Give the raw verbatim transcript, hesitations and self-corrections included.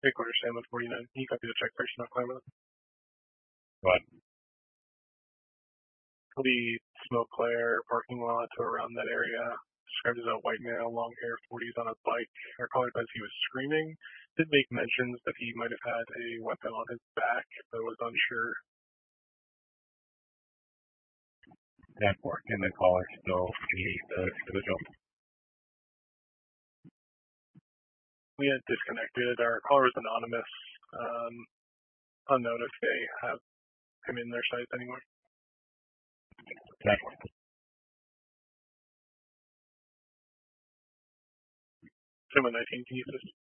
Three quarter Sam at forty-nine. Can you copy the check first, not climb up? What? The smoke glare parking lot to around that area. Described as a white male, long hair, forties on a bike. Our caller says he was screaming. Did make mentions that he might have had a weapon on his back, but was unsure. That work and the caller still the the individual. We had disconnected. Our caller was anonymous. Um, unknown if they have him in their sites anywhere. That Someone nineteen, can you assist?